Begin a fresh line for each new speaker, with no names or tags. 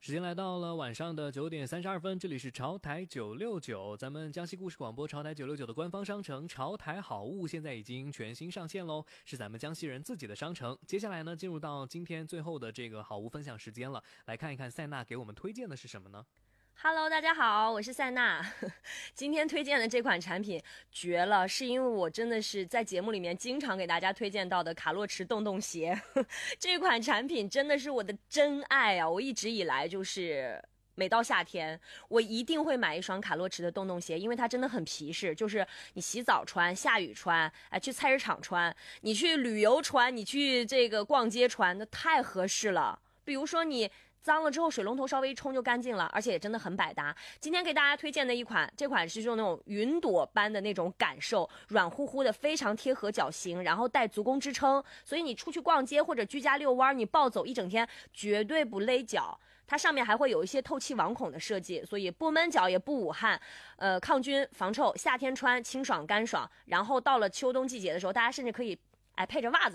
时间来到了晚上的9点32分，这里是潮台969，咱们江西故事广播潮台969的官方商城潮台好物现在已经全新上线喽，是咱们江西人自己的商城。接下来呢，进入到今天最后的这个好物分享时间了，来看一看塞纳给我们推荐的是什么呢
？Hello， 大家好，我是塞纳。今天推荐的这款产品绝了，是因为我真的是在节目里面经常给大家推荐到的卡洛驰洞洞鞋。这款产品真的是我的真爱啊！我一直以来就是每到夏天，我一定会买一双卡洛驰的洞洞鞋，因为它真的很皮实，就是你洗澡穿、下雨穿，去菜市场穿，你去旅游穿，你去这个逛街穿，那太合适了。比如说你脏了之后水龙头稍微一冲就干净了，而且也真的很百搭。今天给大家推荐的这款是用那种云朵般的那种感受，软乎乎的，非常贴合脚型，然后带足弓支撑，所以你出去逛街或者居家遛弯，你暴走一整天绝对不勒脚。它上面还会有一些透气网孔的设计，所以不闷脚也不捂汗，抗菌防臭，夏天穿清爽干爽。然后到了秋冬季节的时候，大家甚至可以配着袜子